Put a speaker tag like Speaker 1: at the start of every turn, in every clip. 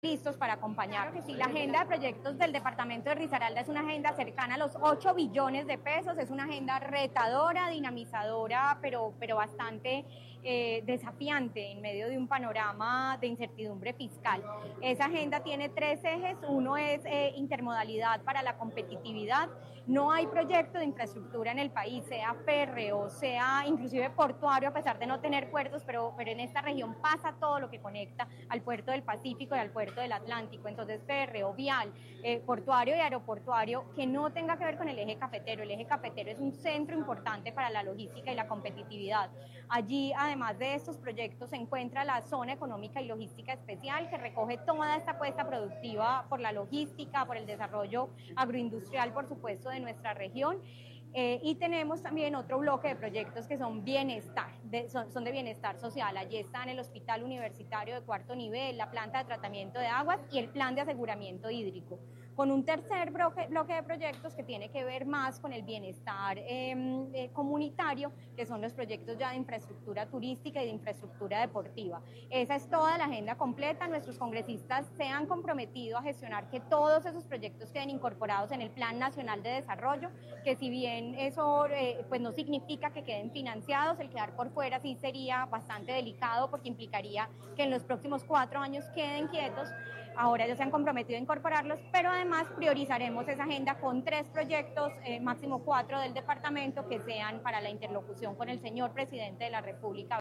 Speaker 1: listos para acompañar. Que sí, la agenda de proyectos del departamento de Risaralda es una agenda cercana a los 8 billones de pesos, es una agenda retadora, dinamizadora, pero bastante desafiante en medio de un panorama de incertidumbre fiscal. Esa agenda tiene 3 ejes, uno es intermodalidad para la competitividad. No hay proyecto de infraestructura en el país, sea férreo, sea inclusive portuario, a pesar de no tener puertos, pero en esta región pasa todo lo que conecta al puerto del Pacífico y al puerto del Atlántico. Entonces, férreo, vial, portuario y aeroportuario, que no tenga que ver con el eje cafetero. El eje cafetero es un centro importante para la logística y la competitividad. Allí, además de estos proyectos, se encuentra la zona económica y logística especial, que recoge toda esta apuesta productiva por la logística, por el desarrollo agroindustrial, por supuesto, de nuestra región. Y tenemos también otro bloque de proyectos que son bienestar, son de bienestar social. Allí están el Hospital Universitario de Cuarto Nivel, la planta de tratamiento de aguas y el plan de aseguramiento hídrico, con un tercer bloque de proyectos que tiene que ver más con el bienestar comunitario, que son los proyectos ya de infraestructura turística y de infraestructura deportiva. Esa es toda la agenda completa. Nuestros congresistas se han comprometido a gestionar que todos esos proyectos queden incorporados en el Plan Nacional de Desarrollo, que si bien eso pues no significa que queden financiados, el quedar por fuera sí sería bastante delicado, porque implicaría que en los próximos 4 años queden quietos. Ahora ellos se han comprometido a incorporarlos, pero además priorizaremos esa agenda con 3 proyectos, máximo 4 del departamento, que sean para la interlocución con el señor presidente de la República.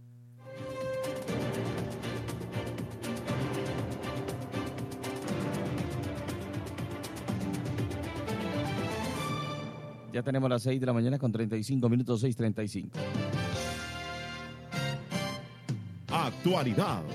Speaker 2: Ya tenemos las 6 de la mañana con 35 minutos, 6:35.
Speaker 3: Actualidad.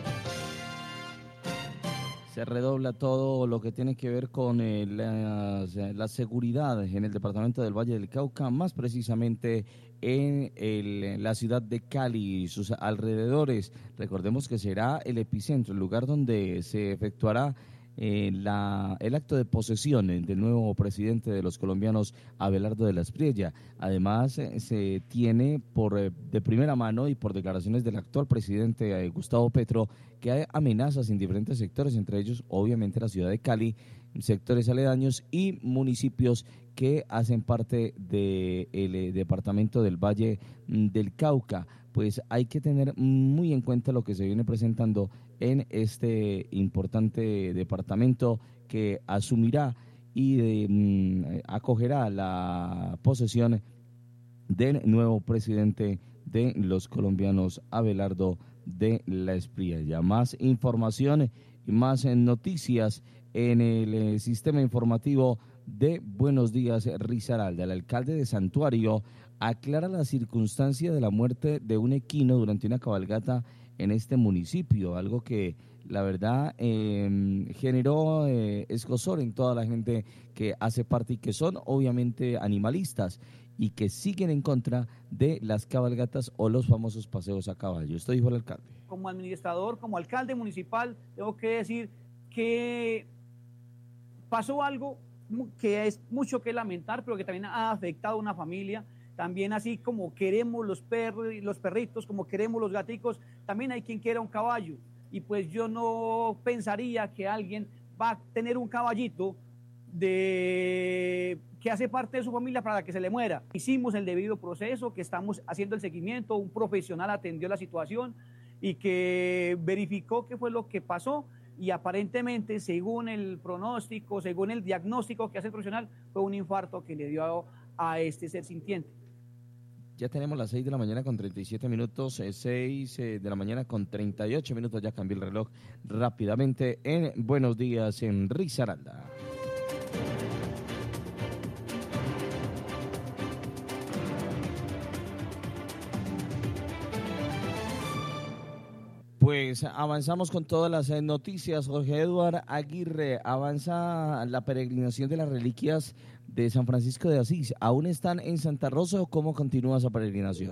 Speaker 2: Se redobla todo lo que tiene que ver con la seguridad en el departamento del Valle del Cauca, más precisamente en la ciudad de Cali y sus alrededores. Recordemos que será el epicentro, el lugar donde se efectuará el acto de posesión del nuevo presidente de los colombianos, Abelardo de la Espriella. Además, se tiene de primera mano y por declaraciones del actual presidente Gustavo Petro, que hay amenazas en diferentes sectores, entre ellos obviamente la ciudad de Cali, sectores aledaños y municipios que hacen parte del departamento del Valle del Cauca. Pues hay que tener muy en cuenta lo que se viene presentando en este importante departamento, que asumirá y acogerá la posesión del nuevo presidente de los colombianos, Abelardo de la Espriella. Más información y más noticias en el sistema informativo de Buenos Días Risaralda. El alcalde de Santuario aclara la circunstancia de la muerte de un equino durante una cabalgata en este municipio, algo que la verdad generó escozor en toda la gente que hace parte y que son obviamente animalistas y que siguen en contra de las cabalgatas o los famosos paseos a caballo. Esto dijo el alcalde.
Speaker 4: Como administrador, como alcalde municipal, tengo que decir que pasó algo que es mucho que lamentar, pero que también ha afectado a una familia. También, así como queremos los perritos, como queremos los gaticos, también hay quien quiera un caballo. Y pues yo no pensaría que alguien va a tener un caballito que hace parte de su familia para que se le muera. Hicimos el debido proceso, que estamos haciendo el seguimiento, un profesional atendió la situación y que verificó qué fue lo que pasó, y aparentemente, según el pronóstico, según el diagnóstico que hace el profesional, fue un infarto que le dio a este ser sintiente.
Speaker 2: Ya tenemos las 6 de la mañana con 37 minutos, 6 de la mañana con 38 minutos, ya cambió el reloj rápidamente en Buenos Días en Risaralda. Pues avanzamos con todas las noticias. Jorge Eduardo Aguirre, avanza la peregrinación de las reliquias de San Francisco de Asís. ¿Aún están en Santa Rosa o cómo continúa esa peregrinación?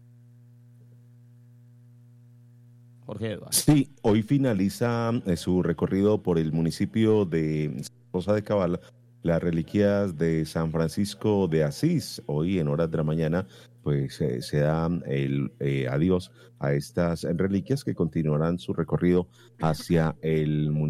Speaker 2: Jorge Eduardo.
Speaker 3: Sí, hoy finaliza su recorrido por el municipio de Santa Rosa de Cabala, las reliquias de San Francisco de Asís. Hoy en horas de la mañana pues se da el adiós a estas reliquias, que continuarán su recorrido hacia el municipio.